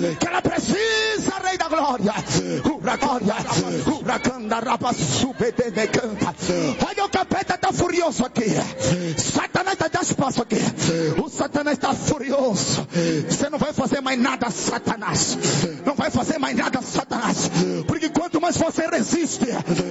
que ela precisa, Rei da Glória. Olha, o capeta está furioso aqui. Satanás está dando espaço aqui. O Satanás está furioso. Você não vai fazer mais nada, Satanás. Não vai fazer mais nada, Satanás. Porque quanto mais você resiste,